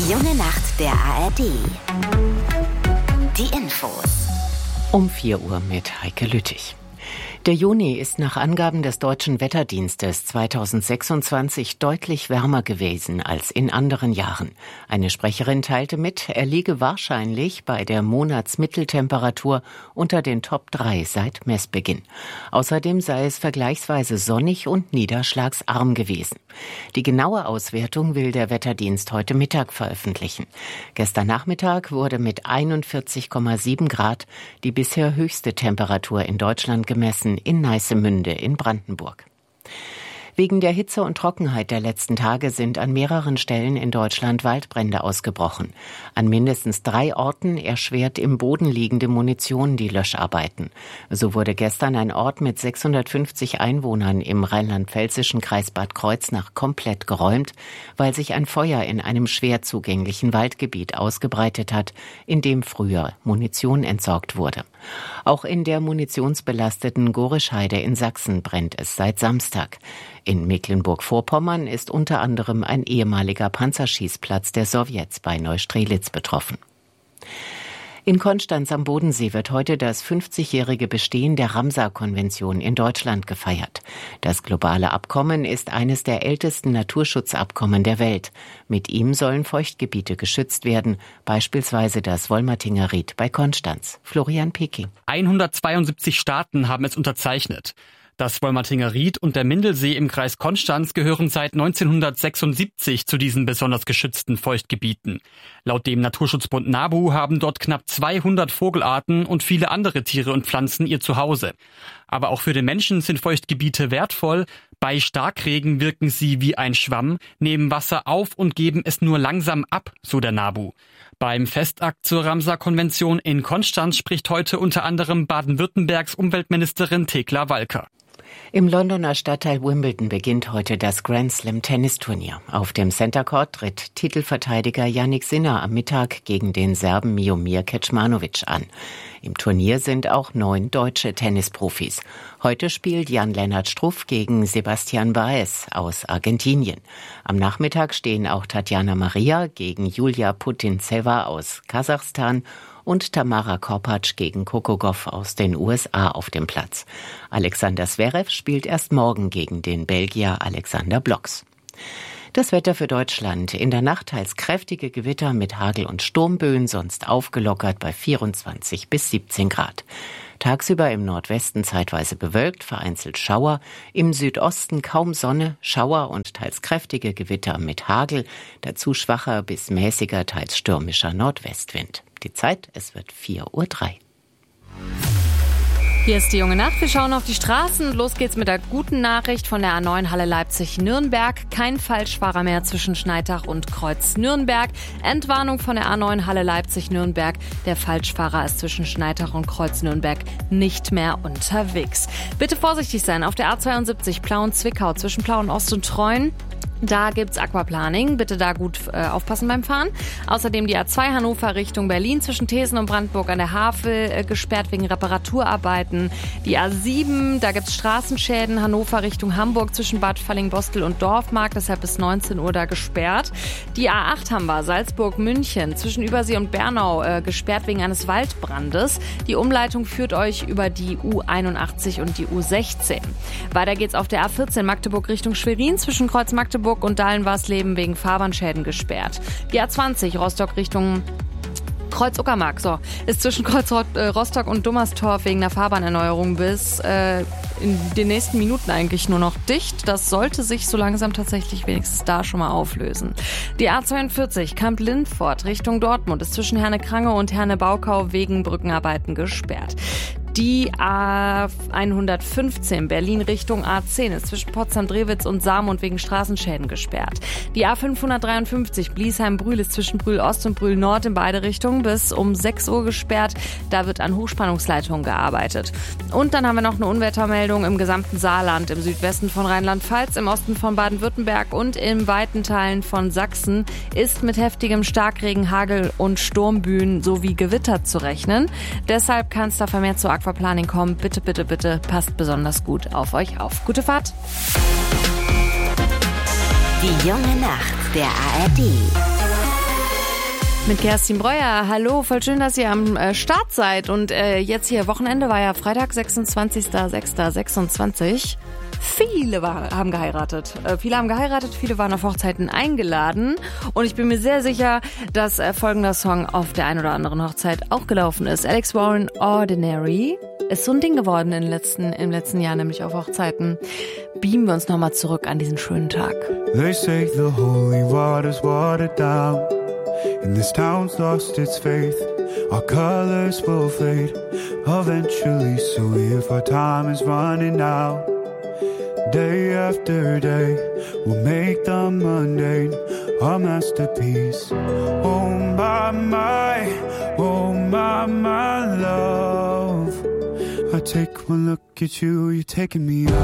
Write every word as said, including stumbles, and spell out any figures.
Die junge Nacht der A R D. Die Infos. Um vier Uhr mit Heike Lüttich. Der Juni ist nach Angaben des Deutschen Wetterdienstes zweitausendsechsundzwanzig deutlich wärmer gewesen als in anderen Jahren. Eine Sprecherin teilte mit, er liege wahrscheinlich bei der Monatsmitteltemperatur unter den Top drei seit Messbeginn. Außerdem sei es vergleichsweise sonnig und niederschlagsarm gewesen. Die genaue Auswertung will der Wetterdienst heute Mittag veröffentlichen. Gestern Nachmittag wurde mit einundvierzig Komma sieben Grad die bisher höchste Temperatur in Deutschland gemessen in Neissemünde in Brandenburg. Wegen der Hitze und Trockenheit der letzten Tage sind an mehreren Stellen in Deutschland Waldbrände ausgebrochen. An mindestens drei Orten erschwert im Boden liegende Munition die Löscharbeiten. So wurde gestern ein Ort mit sechshundertfünfzig Einwohnern im rheinland-pfälzischen Kreis Bad Kreuznach komplett geräumt, weil sich ein Feuer in einem schwer zugänglichen Waldgebiet ausgebreitet hat, in dem früher Munition entsorgt wurde. Auch in der munitionsbelasteten Gorischheide in Sachsen brennt es seit Samstag. In Mecklenburg-Vorpommern ist unter anderem ein ehemaliger Panzerschießplatz der Sowjets bei Neustrelitz betroffen. In Konstanz am Bodensee wird heute das fünfzigjährige Bestehen der Ramsar-Konvention in Deutschland gefeiert. Das globale Abkommen ist eines der ältesten Naturschutzabkommen der Welt. Mit ihm sollen Feuchtgebiete geschützt werden, beispielsweise das Wolmertinger Ried bei Konstanz. Florian Peking. hundertzweiundsiebzig Staaten haben es unterzeichnet. Das Wolmertinger Ried und der Mindelsee im Kreis Konstanz gehören seit neunzehnhundertsechsundsiebzig zu diesen besonders geschützten Feuchtgebieten. Laut dem Naturschutzbund NABU haben dort knapp zweihundert Vogelarten und viele andere Tiere und Pflanzen ihr Zuhause. Aber auch für den Menschen sind Feuchtgebiete wertvoll. Bei Starkregen wirken sie wie ein Schwamm, nehmen Wasser auf und geben es nur langsam ab, so der NABU. Beim Festakt zur Ramsar-Konvention in Konstanz spricht heute unter anderem Baden-Württembergs Umweltministerin Thekla Walker. Im Londoner Stadtteil Wimbledon beginnt heute das Grand Slam Tennisturnier. Auf dem Center Court tritt Titelverteidiger Jannik Sinner am Mittag gegen den Serben Miomir Kecmanovic an. Im Turnier sind auch neun deutsche Tennisprofis. Heute spielt Jan-Lennart Struff gegen Sebastian Baez aus Argentinien. Am Nachmittag stehen auch Tatjana Maria gegen Julia Putintseva aus Kasachstan und Tamara Korpatsch gegen Coco Gauff aus den U S A auf dem Platz. Alexander Zverev spielt erst morgen gegen den Belgier Alexander Blocks. Das Wetter für Deutschland. In der Nacht teils kräftige Gewitter mit Hagel und Sturmböen, sonst aufgelockert bei vierundzwanzig bis siebzehn Grad. Tagsüber im Nordwesten zeitweise bewölkt, vereinzelt Schauer, im Südosten kaum Sonne, Schauer und teils kräftige Gewitter mit Hagel, dazu schwacher bis mäßiger, teils stürmischer Nordwestwind. Die Zeit, es wird vier Uhr drei. Hier ist die junge Nacht. Wir schauen auf die Straßen. Los geht's mit der guten Nachricht von der A neun Halle Leipzig-Nürnberg. Kein Falschfahrer mehr zwischen Schneitach und Kreuz Nürnberg. Entwarnung von der A neun Halle Leipzig-Nürnberg. Der Falschfahrer ist zwischen Schneitach und Kreuz Nürnberg nicht mehr unterwegs. Bitte vorsichtig sein auf der A zweiundsiebzig Plauen-Zwickau zwischen Plauen-Ost und Treuen. Da gibt's Aquaplaning. Bitte da gut äh, aufpassen beim Fahren. Außerdem die A zwei Hannover Richtung Berlin zwischen Thesen und Brandenburg an der Havel äh, gesperrt wegen Reparaturarbeiten. Die A sieben, da gibt's Straßenschäden. Hannover Richtung Hamburg zwischen Bad Fallingbostel und Dorfmark, deshalb bis neunzehn Uhr da gesperrt. Die A acht haben wir, Salzburg-München zwischen Übersee und Bernau äh, gesperrt wegen eines Waldbrandes. Die Umleitung führt euch über die U einundachtzig und die U sechzehn. Weiter geht's auf der A vierzehn Magdeburg Richtung Schwerin zwischen Kreuz Magdeburg und Dahlen-Warsleben wegen Fahrbahnschäden gesperrt. Die A zwanzig Rostock Richtung Kreuz-Uckermark, so, ist zwischen Kreuz Rostock und Dummerstorf wegen der Fahrbahnerneuerung bis äh, in den nächsten Minuten eigentlich nur noch dicht. Das sollte sich so langsam tatsächlich wenigstens da schon mal auflösen. Die A zweiundvierzig Kamp-Lindfort Richtung Dortmund ist zwischen Herne-Krange und Herne-Baukau wegen Brückenarbeiten gesperrt. Die A hundertfünfzehn Berlin Richtung A zehn ist zwischen Potsdam-Drewitz und Saarmund wegen Straßenschäden gesperrt. Die A fünfhundertdreiundfünfzig Bliesheim-Brühl ist zwischen Brühl-Ost und Brühl-Nord in beide Richtungen bis um sechs Uhr gesperrt. Da wird an Hochspannungsleitungen gearbeitet. Und dann haben wir noch eine Unwettermeldung im gesamten Saarland, im Südwesten von Rheinland-Pfalz, im Osten von Baden-Württemberg und in weiten Teilen von Sachsen ist mit heftigem Starkregen, Hagel und Sturmböen sowie Gewitter zu rechnen. Deshalb kann es da vermehrt zu Aquaplaning kommen. Bitte, bitte, bitte passt besonders gut auf euch auf. Gute Fahrt! Die junge Nacht der A R D. Mit Kerstin Breuer. Hallo, voll schön, dass ihr am äh, Start seid. Und äh, jetzt hier, Wochenende war ja Freitag, sechsundzwanzigster sechster sechsundzwanzig. Viele war, haben geheiratet. Äh, viele haben geheiratet, viele waren auf Hochzeiten eingeladen. Und ich bin mir sehr sicher, dass äh, folgender Song auf der einen oder anderen Hochzeit auch gelaufen ist. Alex Warren, Ordinary. Ist so ein Ding geworden in den letzten, im letzten Jahr, nämlich auf Hochzeiten. Beamen wir uns nochmal zurück an diesen schönen Tag. They say the holy water's watered down, and this town's lost its faith. Our colors will fade eventually, so if our time is running out, day after day, we'll make the mundane our masterpiece. Oh my, my, oh my, my love, I take one look at you, you're taking me out.